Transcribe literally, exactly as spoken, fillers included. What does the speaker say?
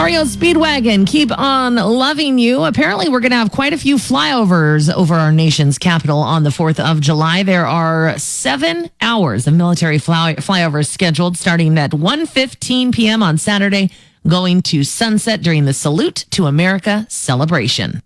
R E O Speedwagon, keep on loving you. Apparently, we're going to have quite a few flyovers over our nation's capital on the fourth of July. There are seven hours of military fly- flyovers scheduled starting at one fifteen p.m. on Saturday, going to sunset during the Salute to America celebration.